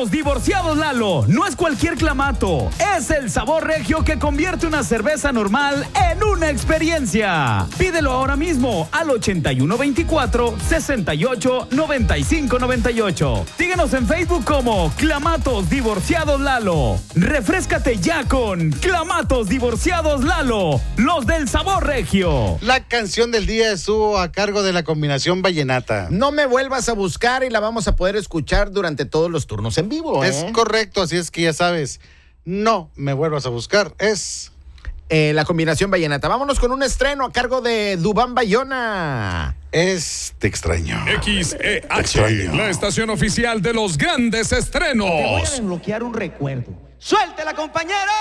Clamatos Divorciados Lalo. No es cualquier clamato. Es el sabor regio que convierte una cerveza normal en una experiencia. Pídelo ahora mismo al 8124-689598. Síguenos en Facebook como Clamatos Divorciados Lalo. Refréscate ya con Clamatos Divorciados Lalo, los del sabor regio. La canción del día estuvo a cargo de la combinación vallenata. No me vuelvas a buscar y la vamos a poder escuchar durante todos los turnos en vivo. Es correcto, así es que ya sabes, no me vuelvas a buscar, es la combinación vallenata. Vámonos con un estreno a cargo de Dubán Bayona. Te extraño. XEH, la estación oficial de los grandes estrenos. Te voy a desbloquear un recuerdo. ¡Suéltela, compañero!